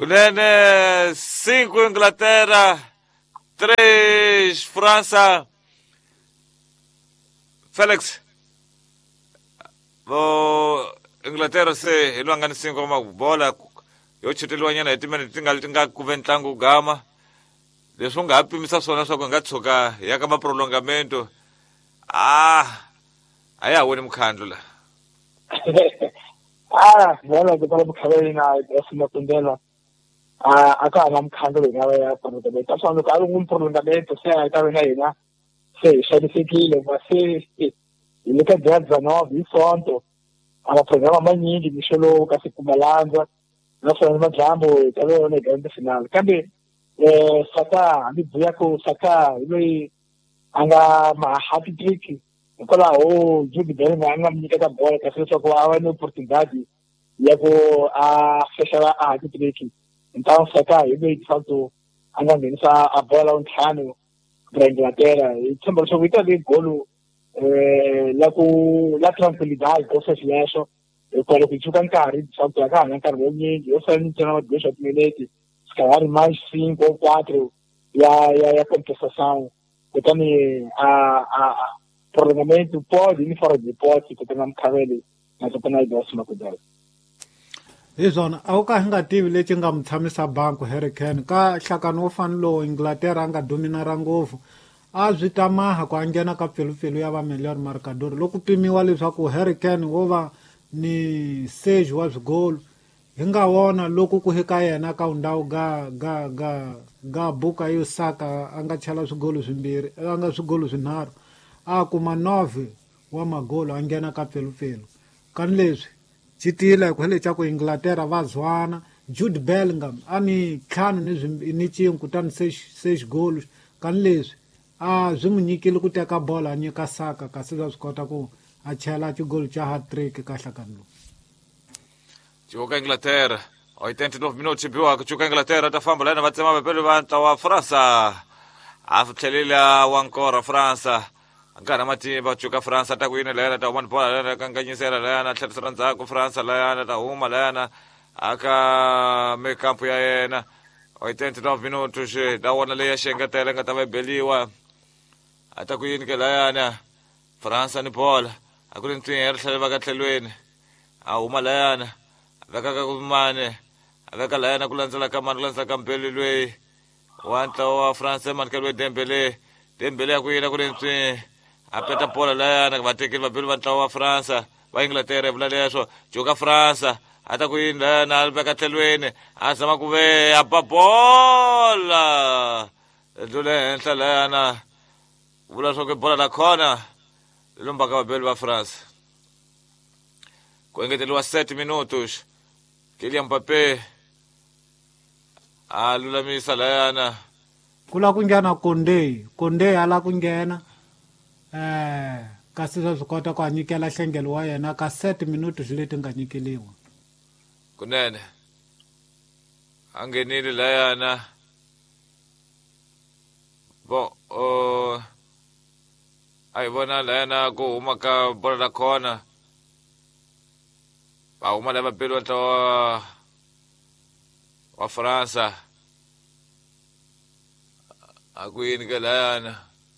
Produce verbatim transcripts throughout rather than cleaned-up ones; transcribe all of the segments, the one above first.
Kunene, cinco Inglaterra, três França. Felix, o Inglaterra se ilwangani cinco ma bola yo chiteliwa nyana etimene tingali tinga kuventlangu gama. Leswi nga pimisa swona swa ku nga tshuka yaka ma prolongamento. Ah, aya woni mkhandlo la. Ah, vela ke tala mkhabela na esimo tundela. Ah, aka na mkhandlo ngawe ya prolongamento. Sasa ka ngum prolongamento se aka wena ina. Se shadisekile base ile ka dza no bisonto. Ama programa manyingi misholo kasi kumalanza. Nasona majambo tawe one grande final. Kambe eh saka ndi buya ko saka ile anga ma happy trick. Kola o Jude Bellingham anga mnyika bola kasi soko awa no oportunidade ya ko a fechar a happy trick. Então saka ile salto anga ngenisa a bola unthano para Inglaterra. E sembra so vita de golo eh la ku la tranquilidade cosa fiasco. E quello che gioca ancora, salto la canna, ancora ogni io sono iniziano a due minuti, scalare mais cinco ou quatro e a, e a, a compensação. Então, a, a, a prolongamento pode, nem fora de pode, que tem um cabelo, mas eu tenho ideia de uma coisa. Izona awu ka nga tivi leti nga mu tshamisa banku Harry Kane ka nhlakano wo fana lowu Inglaterra a nga dominara ngopfu a byi ta maha ku a nghena ka pfelupfelu ya vamelori marikadori loko pimiwa leswaku Harry Kane wo va ni sage wa swigolo hi nga wona loko ku hi ka yena ka ndhawu ga ga ga ga buka yo saka a nga chela swigolo swimbirhi a nga swigolo swinharhu a kuma nove wa magolo a nghena ka pfelupfelu kani leswi swi tiyile ku hele xa ku Inglaterra va zwana Jude Bellingham a ni ntlhanu ni ni cinwe kutani sage goals kani leswi a byi n'wi nyikile ku teka bola a nyika saka kasi va swi kota ku a chela xigolo xa hat-trick ka nhlakani lowu Gioca Inglaterra, oitenta e nove minutos biwa kuchuka Inglaterra tafamba lena vatsema vapeli vanta wa França. Afuthelila wankora França. Ankana matimba chuka França takwini lena ta one bola lena kanganyisela lena tlherisela ndzhaku França lena ta huma lena aka mekampu ya yena. oitenta e nove minutos da wona leya xengetela nga ta va beliwa. Atakwini ke lena França ni bola. Akuri ntwini tlhela va ka tlhelweni. A huma lena veka ka kumane veka lena ku landzela ka mani ku landzela ka mpeli lweyi wa ntlawa wa France mani ka lweyi Dembele Dembele ya ku yina ku le ntswini a peta bola lena vatekeli vabeli va ntlawa wa France va Inglaterra hi vula leswo joka France a ta ku yini lena a veka tlhelweni a zama ku ve a ba bola dlule henhla lena vula swo ku bola la khona lomba ka vabeli va France ku engeteliwa sete minutos Kylian Mbappé a lulamisa layana ku la ku nghena Konde Konde a la ku nghena eh kasi swa swi kota ku a nyikela nhlengelo wa yena ka sete minutos leti nga nyikeliwa kunene a nghenile layana bo o a hi vona layana ku huma ka bola la khona va huma lava peli va ntlawa wa França a ku yini ke layana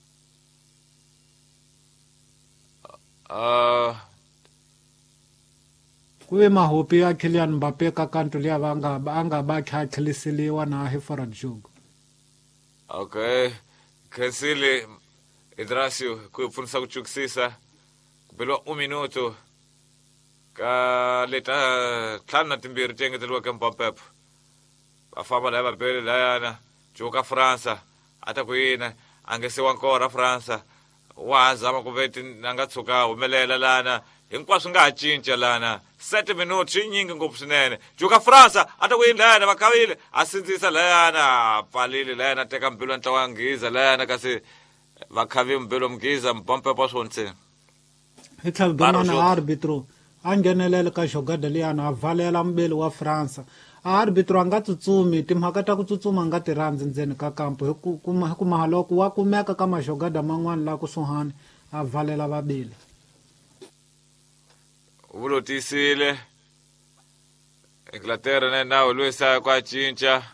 ku ve mahopi ya Kylian Mbappé ka kanto liya va nga a nga va kha tlheliseliwa na hi for a joke okay Cancile Idrasio ku pfunisa ku chukisisa ku beliwa un minuto ka leta ntlhanu na timbirhi ti engeteliwa ka Mbappé va famba laya vabeli layana joka França a ta ku yina a nga se wa nkora França wa ha zama ku veti a nga tshuka humelela lana hinkwaswo nga ha cinca lana sete minuti swi nyingi ngopfu swinene joka França a ta ku yini layana va khavile a sindzisa layana a pfalile layana a teka mbilo wa ntlawa wa nghiza layana kasi va khavi mbilo mghiza Mbappé pa swo ntsena hi tlhelo domana arbitro a nghenelele ka xogada liyana a valela mbeli wa France a arbitro a nga tsutsumi timhaka ta ku tsutsuma nga ti rhandzi ndzeni ka kampu hi ku mahaloko wa kumeka ka maxogada man'wana laha kusuhani a valela vabeli u vulotisile Inglaterra ne nawo Luisa kwa chincha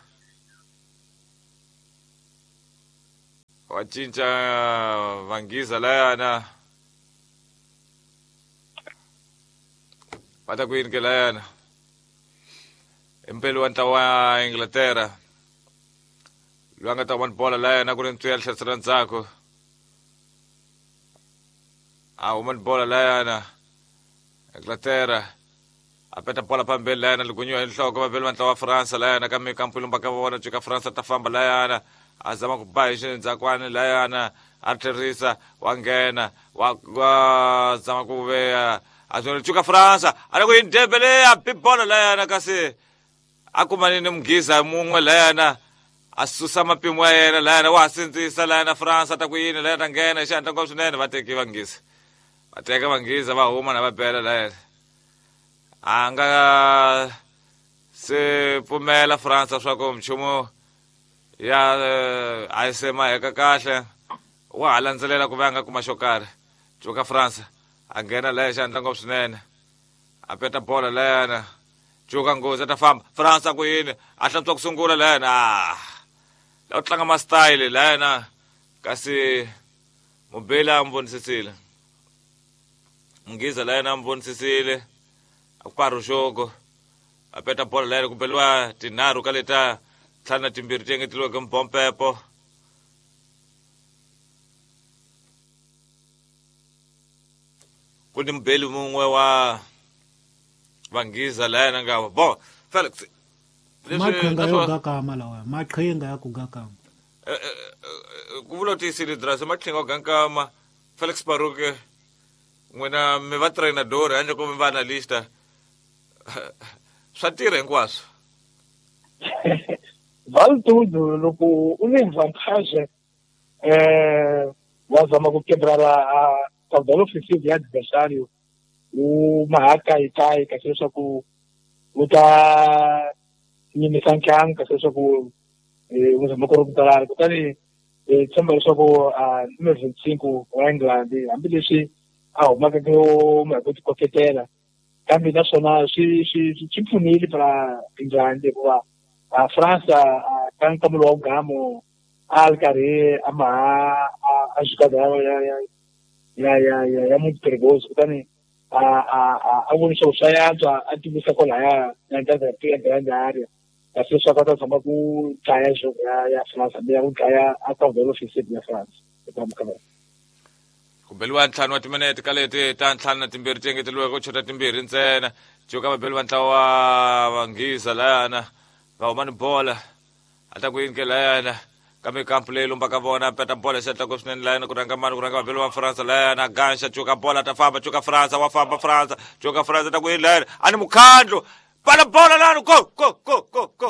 kwa chincha vangiza layana pata kuin ke layana impelu anta wa Inglaterra luanga tawan bola layana kunin tuel shatran zako a uman bola layana Inglaterra apeta bola pambele layana lugunyo inhloko babelu anta wa France layana kami kampu lumbaka wona chika France tafamba layana azama kubayisha nzakwane layana arterisa wangena wazama kuveya azonichuka France ari kuindebele apibola layana kasi akumanini mgiza mumwe layana asusa mapimu ya yena layana wasinzisa layana France atakuyini layana ngena ishanta ngosunene bateki vangiza bateka vangiza vahuma na vapela layana anga se pumela France swako mchumu ya uh, aisema eka kahle wa landzelela ku vanga kuma xokari chuka France angena la xandla ngopfu swinene apeta bola layana chuka ngozi ta famba France ku yini a hlantswa ku sungula layana la tlanga ma style layana kasi mobela mbonisisile ngiza layana mbonisisile akparu shoko apeta bola layana kupelwa tinaru kaleta tlhana timbirhi tengetiwa ke mpompepo kuni mbeli mungwe wa vangiza layana ngava bo Felix maqhinga yo gakama lawa maqhinga ya ku gakama ku vula tisile drasa maqhinga yo gakama Felix Baruke n'wina mi va trainador handle ko mi va analysta swa tirha hinkwaswo vale tudo loko u ni vantagem eh wazama quebrar a caudal ofensiva do adversário o marca e cai que seja com o tá ni sankan que seja com eh usa uma corrupção que tá ali eh também só com a número vinte e cinco o England ambiente ah o marca que o marca de qualquer terra cambio nacional se se se punir para England para a França kan kamlo ao gamo alcare ama a jogador ya ya ya ya ya muito perigoso então a a a alguns só saia a atividade com lá na entrada da grande área a sua coisa sama ku kaya jogar ya França bem o kaya a caudal ofensiva da França vamos acabar kubelwa ntlhanu wa timinete kalete ta ntlhanu na timbirhi tengeteliweke ku chota timbirhi ntsena joka babeli va ntlawa wa vangiza layana va humani bola ata ku yini ke layana kambe kampu leyi lombaka vona peta bola xatlako swinene layana ku ranga mani ku ranga vabeli wa France layana ganxa cuka bola ta famba cuka France wa famba France cuka France ta ku yini layana ani mukhandlo pala bola lani go go go go go